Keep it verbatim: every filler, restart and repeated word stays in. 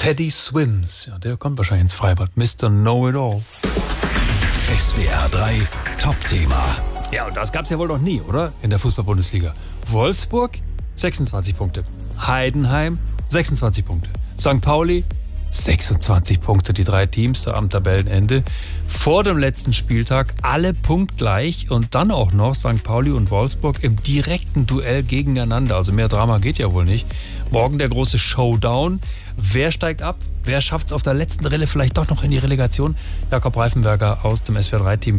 Teddy Swims. Ja, der kommt wahrscheinlich ins Freibad. Mister Know-it-all. S W R drei Top-Thema. Ja, und das gab es ja wohl noch nie, oder? In der Fußball-Bundesliga. Wolfsburg, sechsundzwanzig Punkte. Heidenheim, sechsundzwanzig Punkte. Sankt Pauli, sechsundzwanzig Punkte. Die drei Teams da am Tabellenende. Vor dem letzten Spieltag alle punktgleich und dann auch noch Sankt Pauli und Wolfsburg im direkten Duell gegeneinander. Also mehr Drama geht ja wohl nicht. Morgen der große Showdown. Wer steigt ab? Wer schafft es auf der letzten Rille vielleicht doch noch in die Relegation? Jakob Reifenberger aus dem S W R drei Team.